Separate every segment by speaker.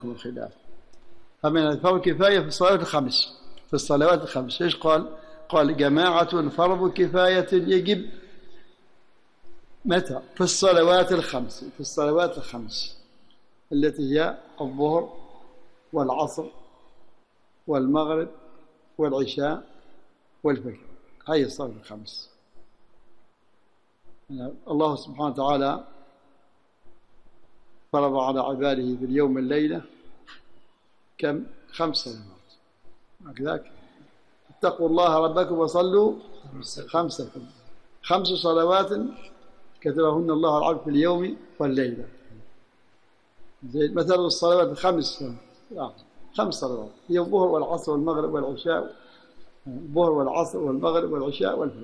Speaker 1: خلاف. أما فرض كفاية في الصلوات الخمس، في الصلوات الخمس إيش قال؟ قال جماعة فرض كفاية يجب متى؟ في الصلوات الخمس، في الصلوات الخمس التي هي الظهر والعصر والمغرب والعشاء والفجر، هذه الصلوات الخمس. الله سبحانه وتعالى فرض على عباده في اليوم والليلة كم؟ 5 صلوات. كذلك اتقوا الله ربكم وصلوا 5 صلوات كتبهن الله على العبد في اليوم والليلة. زي مثل الصلوات 5 صلوات هي الظهر والعصر والمغرب والعشاء، الظهر والعصر والمغرب والعشاء والفجر.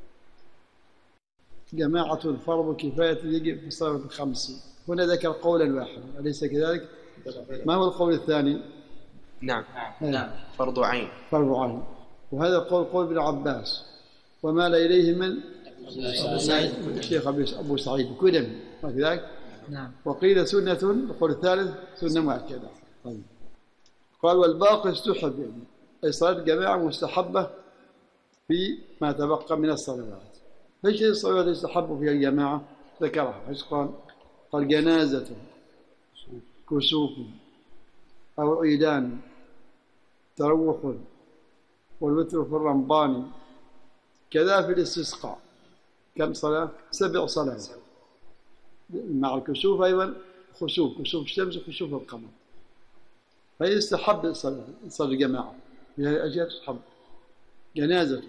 Speaker 1: جماعة الفرض كفاية يجب في الصلوات الخمس. هنا ذكر قولا واحدا أليس كذلك؟ ما هو القول الثاني؟
Speaker 2: نعم فرض عين.
Speaker 1: فرض عين. وهذا قول ابن عباس ومال إليه من الشيخ أبو سعيد كلهم وكذلك.
Speaker 3: نعم.
Speaker 1: وقيل سنة، القول الثالث سنة مؤكدة. طيب. قال والباقي استحب، يعني أي صلاة الجماعة مستحبة في ما تبقى من الصلوات. ايش الصلوات اللي يستحب فيها الجماعة؟ ذكرها. ايش قال؟ قال جنازة، كسوف، أو عيدان، تروح، والوتر في الرمضان، كذا في الاستسقاء. كم صلاة؟ 7 صلوات مع الكسوف أيضا، كسوف الشمس وكسوف القمر. فيستحب الصلاة الجماعة بهذه الأجر تستحب. جنازة،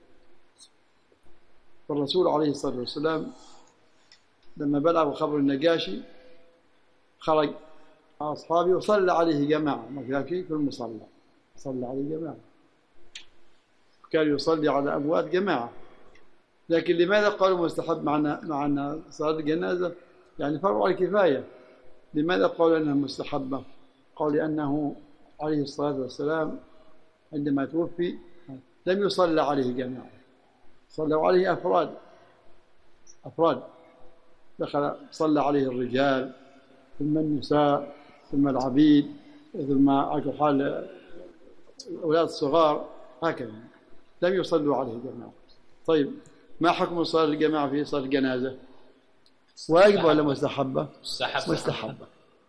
Speaker 1: والرسول عليه الصلاة والسلام لما بلغ خبر النجاشي خرج مع أصحابه وصلى عليه جماعة، ما كان في المصلى صلى عليه جماعة، كان يصلي على أموات جماعة. لكن لماذا قالوا مستحب مع أن صلاة الجنازة يعني فرض على الكفاية؟ لماذا قالوا أنها مستحبة؟ قالوا لأنه عليه الصلاة والسلام عندما توفي لم يصلى عليه جماعة، صلوا عليه أفراد. دخل صلى عليه الرجال ثم النساء ثم العبيد ثم على حال الأولاد الصغار، هكذا لم يصلوا عليه جماعة. طيب ما حكم صلاة الجماعة في صلاة الجنازة؟ واجب ولا مستحبة؟ مستحبة.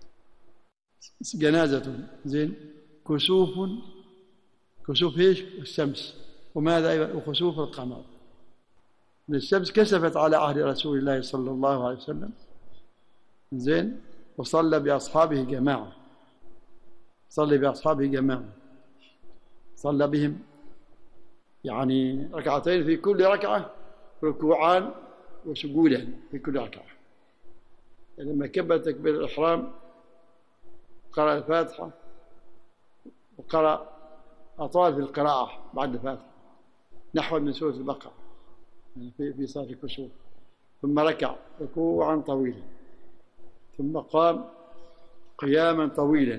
Speaker 1: جنازة زين، كسوف ايش؟ الشمس. وماذا أيضا؟ وخسوف القمر. الشمس كسفت على عهد رسول الله صلى الله عليه وسلم زين، وصلى بأصحابه جماعة، صلى بهم يعني ركعتين، في كل ركعة ركوعان وسجودا في كل ركعة. يعني لما كبر تكبير الإحرام قرأ الفاتحة، وقرأ أطال في القراءة بعد الفاتحة نحو من سورة البقرة في صلاة الكسوف، ثم ركع ركوعا طويلا، ثم قام قياما طويلا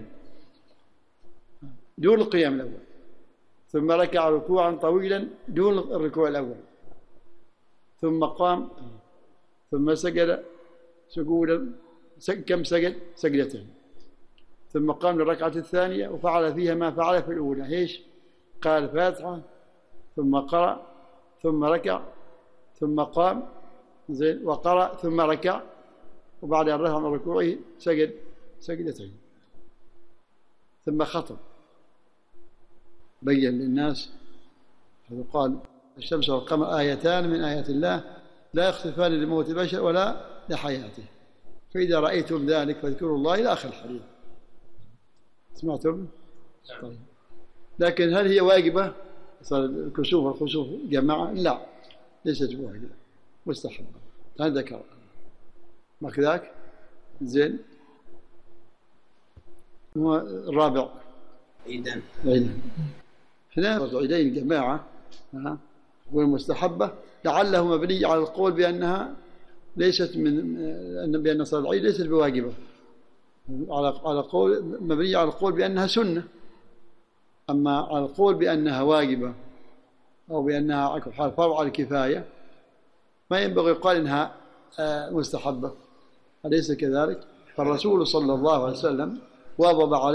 Speaker 1: دون القيام الأول، ثم ركع ركوعا طويلا دون الركوع الأول، ثم قام، ثم سجد سجودا. كم سجد؟ سجدتين. ثم قام للركعة الثانية وفعل فيها ما فعل في الأولى. ايش؟ قال الفاتحة ثم قرأ ثم ركع ثم قام زين وقرأ ثم ركع، وبعد أن رفع من ركوعه سجد سجدتين، ثم خطب بين للناس. قال الشمس والقمر آيتان من آيات الله لا يخسفان لموت البشر ولا لحياته، فإذا رأيتم ذلك فاذكروا الله إلى آخر الحديث. سمعتم؟ طيب. لكن هل هي واجبة الكسوف والخسوف جماعة؟ لا، ليست واجبة، مستحبة. هذا ذكر ما كذاك زين. الرابع
Speaker 2: عيدان.
Speaker 1: هنا عيدين جماعة والمستحبة لعله مبني على القول بأنها ليست بأن صلاة العيد ليست بواجبة، على قول مبني على القول بأنها سنة. أما على القول بأنها واجبة أو بأنها على حال فرض على الكفاية ما ينبغي يقال إنها مستحبة، أليس كذلك؟ فالرسول صلى الله عليه وسلم واظب عليه